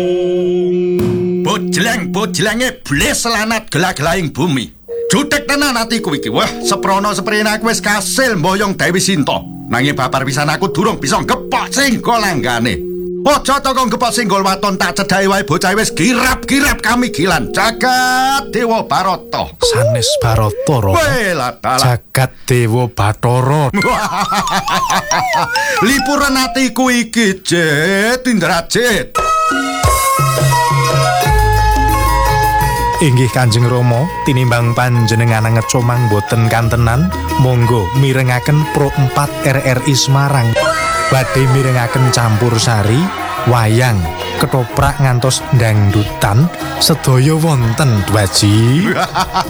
Bojleng-bojlenge bles lanat gelag-gelahing bumi. Jutek tenan atiku iki. Wah, seprono seprene aku wis kasil mboyong Dewi Sinta. Nanging babar pisan aku durung bisa ngepok singgol langgane. Aja to kok ngepok singgol waton tak cedhaki wae bocah wis girap-girap kami gilan. Jagat Dewa Barata. Sanes Barata Rama. Welah dalah. Jagat Dewa Bathara. Lipuran atiku iki, Jet Indrajit. Inggih Kanjeng Rama, tinimbang panjenengan ngecomang boten kantenan, monggo mirengaken Pro 4 RRI Semarang. Badhe mirengaken campursari, wayang, ketoprak ngantos dangdutan, sedaya wonten Dwaji.